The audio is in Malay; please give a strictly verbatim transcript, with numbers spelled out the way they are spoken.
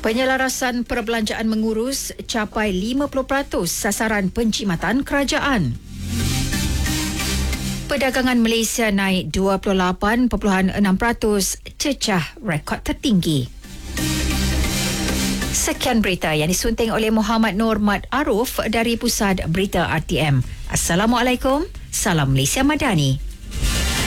Penyelarasan perbelanjaan mengurus capai lima puluh peratus sasaran penjimatan kerajaan. Perdagangan Malaysia naik dua puluh lapan perpuluhan enam peratus, cecah rekod tertinggi. Sekian berita yang disunting oleh Muhammad Nur Mat Aruf dari Pusat Berita R T M. Assalamualaikum, salam Malaysia Madani.